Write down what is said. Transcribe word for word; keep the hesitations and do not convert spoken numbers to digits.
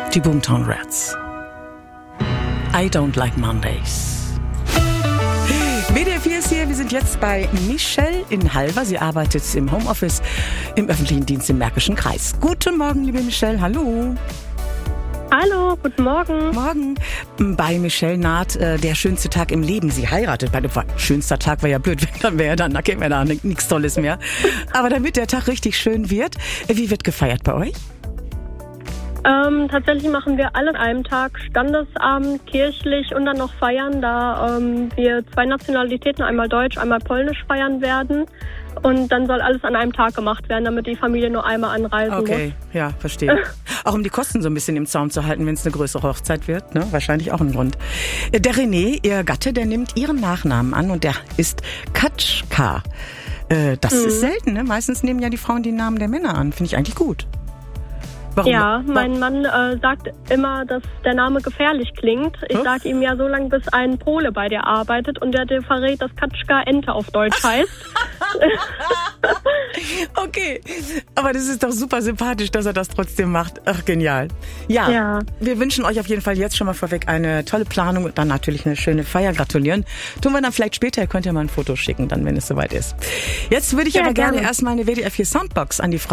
Die Boomtown Rats. I don't like Mondays. W D R vier ist hier, wir sind jetzt bei Michelle in Halver. Sie arbeitet im Homeoffice im öffentlichen Dienst im Märkischen Kreis. Guten Morgen, liebe Michelle, hallo. Hallo, guten Morgen. Morgen. Bei Michelle naht äh, der schönste Tag im Leben. Sie heiratet. Bei dem schönster Tag wäre ja blöd, dann wäre ja dann, da käme ja da nichts Tolles mehr. Aber damit der Tag richtig schön wird, wie wird gefeiert bei euch? Ähm, tatsächlich machen wir alle an einem Tag Standesabend, kirchlich und dann noch feiern, da ähm, wir zwei Nationalitäten, einmal Deutsch, einmal Polnisch feiern werden. Und dann soll alles an einem Tag gemacht werden, damit die Familie nur einmal anreisen muss. Okay, ja, verstehe. Auch um die Kosten so ein bisschen im Zaum zu halten, wenn es eine größere Hochzeit wird, ne? Wahrscheinlich auch ein Grund. Der René, ihr Gatte, der nimmt ihren Nachnamen an und der ist Katschka. Äh, das mhm. ist selten, ne? Meistens nehmen ja die Frauen die Namen der Männer an. Finde ich eigentlich gut. Warum? Ja, mein Mann äh, sagt immer, dass der Name gefährlich klingt. Ich huh? sage ihm ja so lange, bis ein Pole bei dir arbeitet und der dir verrät, dass Katschka Ente auf Deutsch heißt. Okay, aber das ist doch super sympathisch, dass er das trotzdem macht. Ach, genial. Ja, ja, wir wünschen euch auf jeden Fall jetzt schon mal vorweg eine tolle Planung und dann natürlich eine schöne Feier. Gratulieren. Tun wir dann vielleicht später, ihr könnt ja mal ein Foto schicken, dann, wenn es soweit ist. Jetzt würde ich ja, aber gerne, gerne erstmal eine W D R vier Soundbox an die Frau